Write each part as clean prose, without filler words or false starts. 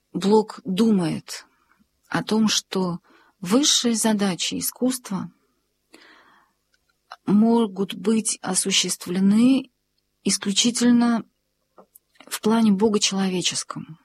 Блок думает о том, что высшие задачи искусства могут быть осуществлены исключительно в плане богочеловеческом.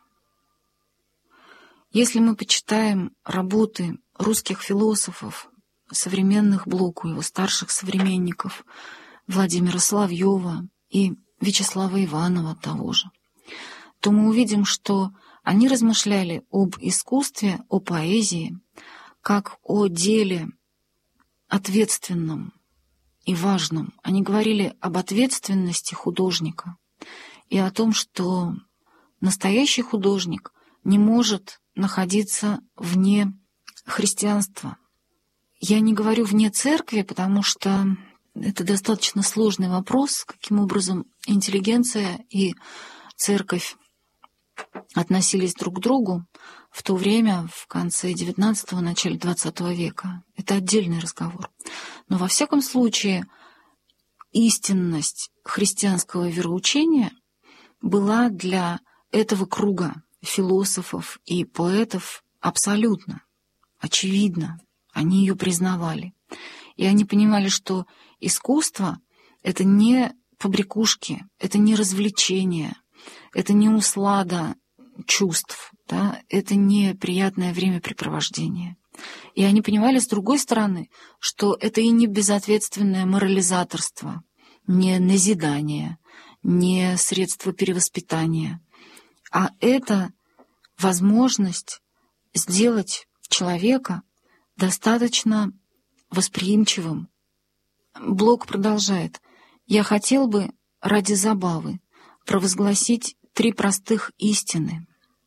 Если мы почитаем работы русских философов, современных Блоку, его старших современников, Владимира Соловьева и Вячеслава Иванова того же, то мы увидим, что они размышляли об искусстве, о поэзии, как о деле ответственном и важном. Они говорили об ответственности художника и о том, что настоящий художник не может находиться вне христианства. Я не говорю вне церкви, потому что это достаточно сложный вопрос, каким образом интеллигенция и церковь относились друг к другу в то время, в конце XIX – начале XX века. Это отдельный разговор. Но во всяком случае истинность христианского вероучения была для этого круга философов и поэтов абсолютно очевидна. Они ее признавали. И они понимали, что искусство — это не побрякушки, это не развлечение, это не услада чувств, да? Это не приятное времяпрепровождение. И они понимали, с другой стороны, что это и не безответственное морализаторство, не назидание, не средство перевоспитания, а это возможность сделать человека достаточно восприимчивым. Блок продолжает. «Я хотел бы ради забавы провозгласить 3 простых истины.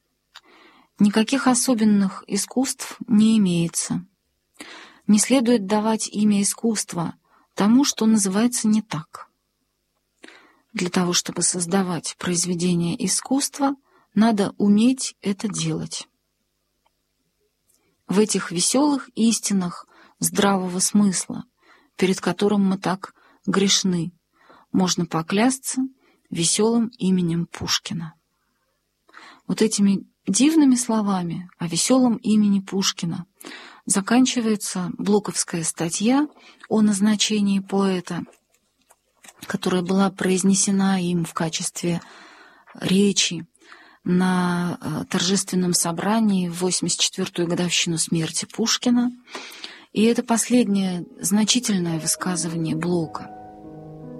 Никаких особенных искусств не имеется. Не следует давать имя искусства тому, что называется не так. Для того, чтобы создавать произведение искусства, надо уметь это делать. В этих веселых истинах здравого смысла, перед которым мы так грешны, можно поклясться веселым именем Пушкина». Вот этими дивными словами о веселом имени Пушкина заканчивается блоковская статья о назначении поэта, которая была произнесена им в качестве речи на торжественном собрании в 84-ю годовщину смерти Пушкина. И это последнее значительное высказывание Блока.